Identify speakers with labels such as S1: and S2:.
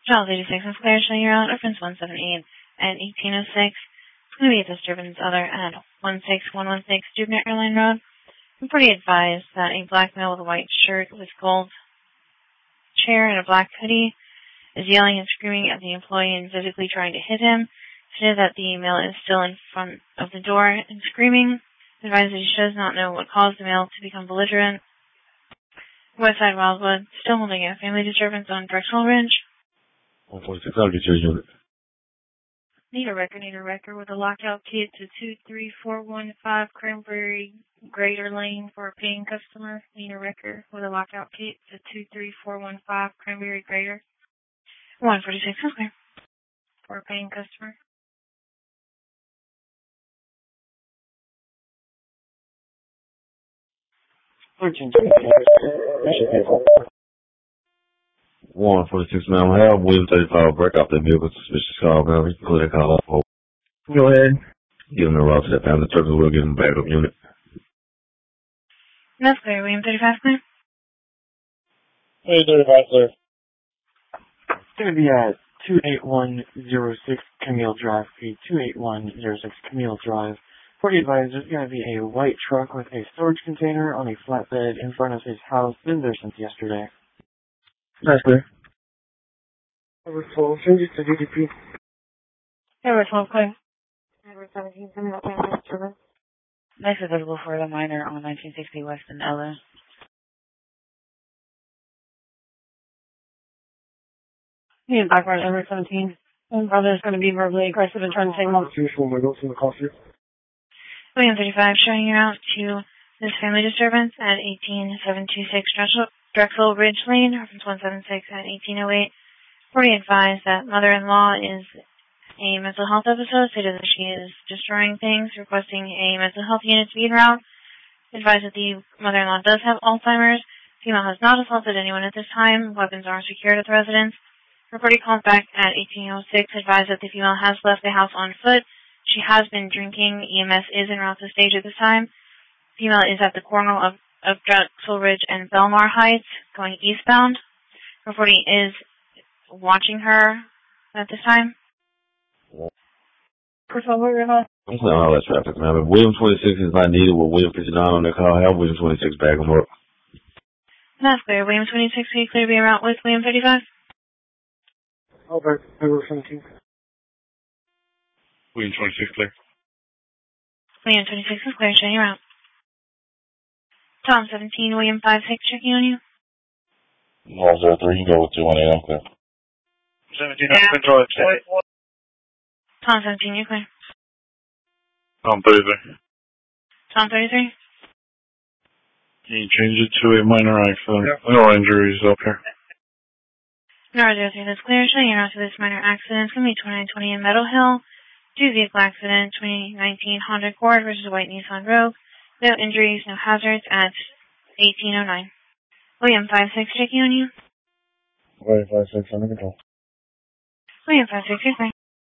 S1: Charles 86 is clear, showing you around reference 178 at 1806. It's going to be a disturbance other at 16116 Dubner Airline Road. I'm pretty advised that a black male with a white shirt with gold chair and a black hoodie is yelling and screaming at the employee and physically trying to hit him. Stated that the male is still in front of the door and screaming. Advised that he does not know what caused the male to become belligerent. Westside Wildwood, still holding a family disturbance on Drexel Ridge.
S2: 146, I'll get your unit.
S1: Need a record with a lockout kit to 23415 Cranberry Greater Lane for a paying customer. Need a record with a lockout kit to 23415 Cranberry Greater. 146, okay. For a paying customer.
S2: One 46, ma'am. I have William 35 break off that vehicle. Suspicious call, ma'am. You can pull that call off.
S3: Go ahead.
S2: Give him the route to that family service. We'll give him a backup unit.
S1: That's clear. William 35, clear.
S3: Hey, 35, clear. It's going to be at 28106 Camille Drive, P. 28106 Camille Drive. For the advisor, there's going to be a white truck with a storage container on a flatbed in front of his house. Been there since yesterday. That's clear. Number 12, changes to DDP.
S1: Number 12, clear. Number 17, coming up on service. Next available for the minor on 1960 West and Ella. Need background number 17. My brother is going to be verbally aggressive and trying to take him off. William 35, showing you out to this family disturbance at 18726 Drexel Ridge Lane, reference 176 at 1808. Already advised that mother-in-law is a mental health episode, stated that she is destroying things, requesting a mental health unit to be en route. Advised that the mother-in-law does have Alzheimer's. Female has not assaulted anyone at this time. Weapons are secured at the residence. Reporting calls back at 1806, advised that the female has left the house on foot. She has been drinking. EMS is en route to the stage at this time. Female is at the corner of Drexel Ridge and Belmar Heights, going eastbound. Reporting is watching her at this time.
S2: That's not all that traffic, ma'am. If William 26 is not needed with William 59 on their call, have William 26 back him up.
S1: That's clear. William 26, will you clear to be en route with William 35?
S3: Albert, number 17.
S4: William 26, clear.
S1: William 26 is clear, showing you out. Tom 17, William 56, checking on you.
S2: 103, you go with 218, I'm clear.
S4: 17, I'm control.
S1: Tom 17, you're clear.
S4: Tom 33.
S1: Tom 33?
S4: Can you change it to a minor accident? Yep. No injuries up here.
S1: Nora 03, that's clear, showing you out to this minor accident. It's going to be 2920 in Meadow Hill. Two-vehicle accident, 2019 Honda Accord versus White Nissan Rogue. No injuries, no hazards at 1809. William 56, checking on you.
S2: William 56, under control.
S1: William 56, you're clear.